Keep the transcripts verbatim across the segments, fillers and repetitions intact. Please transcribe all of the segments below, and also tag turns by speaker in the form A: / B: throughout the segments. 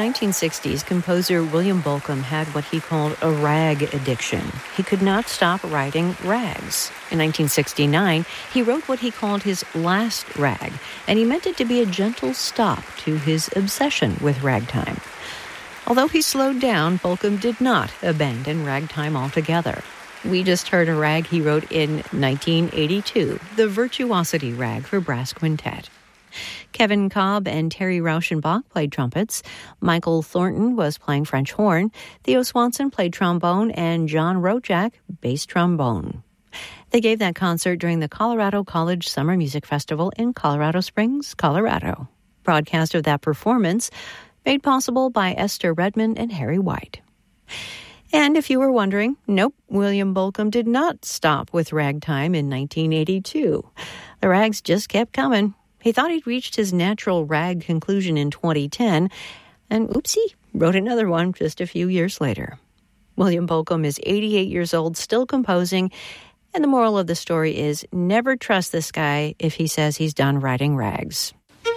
A: nineteen sixties, composer William Bolcom had what he called a rag addiction. He could not stop writing rags. In nineteen sixty-nine, he wrote what he called his last rag, and he meant it to be a gentle stop to his obsession with ragtime. Although he slowed down, Bolcom did not abandon ragtime altogether. We just heard a rag he wrote in nineteen eighty-two, the Virtuosity Rag for Brass Quintet. Kevin Cobb and Terry Rauschenbach played trumpets. Michael Thornton was playing French horn. Theo Swanson played trombone, and John Rojak bass trombone. They gave that concert during the Colorado College Summer Music Festival in Colorado Springs, Colorado. Broadcast of that performance made possible by Esther Redmond and Harry White. And if you were wondering, nope, William Bolcom did not stop with ragtime in nineteen eighty-two. The rags just kept coming. He thought he'd reached his natural rag conclusion in twenty ten, and oopsie, wrote another one just a few years later. William Bolcom is eighty-eight years old, still composing, and the moral of the story is never trust this guy if he says he's done writing rags.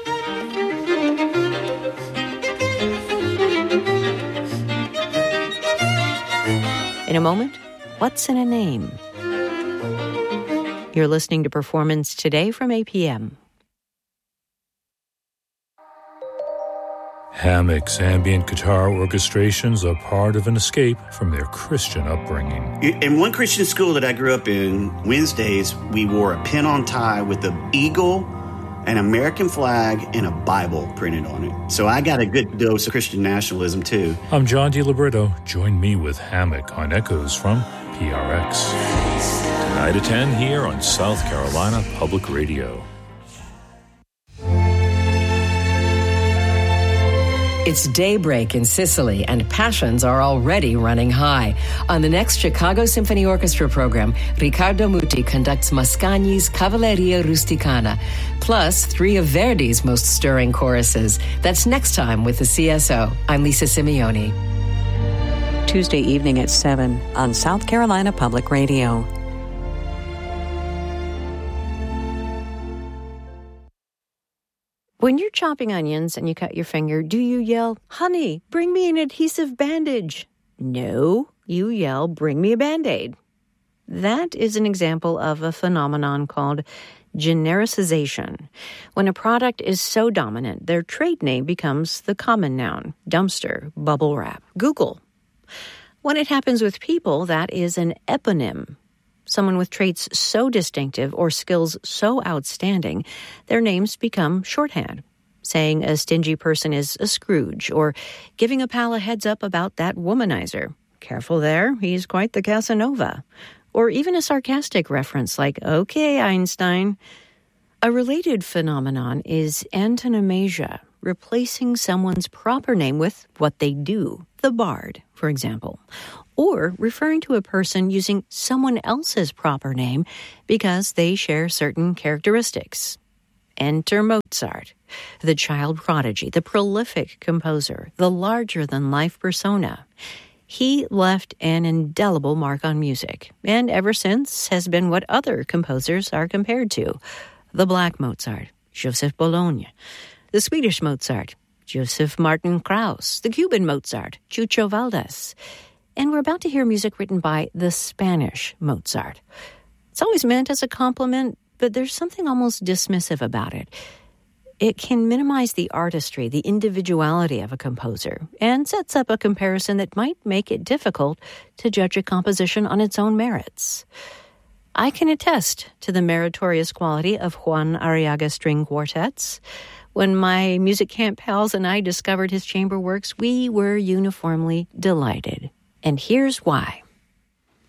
A: In a moment, what's in a name? You're listening to Performance Today from A P M.
B: Hammock's ambient guitar orchestrations are part of an escape from their Christian upbringing.
C: In one Christian school that I grew up in, Wednesdays, we wore a pin-on tie with an eagle, an American flag, and a Bible printed on it. So I got a good dose of Christian nationalism, too.
B: I'm John DiLibretto. Join me with Hammock on Echoes from P R X. Tonight at ten here on South Carolina Public Radio.
D: It's daybreak in Sicily, and passions are already running high. On the next Chicago Symphony Orchestra program, Riccardo Muti conducts Mascagni's Cavalleria Rusticana, plus three of Verdi's most stirring choruses. That's next time with the C S O. I'm Lisa Simeone.
E: Tuesday evening at seven on South Carolina Public Radio.
A: When you're chopping onions and you cut your finger, do you yell, "Honey, bring me an adhesive bandage"? No, you yell, "Bring me a Band-Aid." That is an example of a phenomenon called genericization. When a product is so dominant, their trade name becomes the common noun: dumpster, bubble wrap, Google. When it happens with people, that is an eponym. Someone with traits so distinctive or skills so outstanding, their names become shorthand. Saying a stingy person is a Scrooge, or giving a pal a heads up about that womanizer. Careful there, he's quite the Casanova. Or even a sarcastic reference like, "Okay, Einstein." A related phenomenon is antonomasia, replacing someone's proper name with what they do, the bard, for example. Or referring to a person using someone else's proper name because they share certain characteristics. Enter Mozart, the child prodigy, the prolific composer, the larger-than-life persona. He left an indelible mark on music, and ever since has been what other composers are compared to. The Black Mozart, Joseph Bologna. The Swedish Mozart, Joseph Martin Krauss. The Cuban Mozart, Chucho Valdés. And we're about to hear music written by the Spanish Mozart. It's always meant as a compliment, but there's something almost dismissive about it. It can minimize the artistry, the individuality of a composer, and sets up a comparison that might make it difficult to judge a composition on its own merits. I can attest to the meritorious quality of Juan Arriaga string quartets. When my music camp pals and I discovered his chamber works, we were uniformly delighted. And here's why.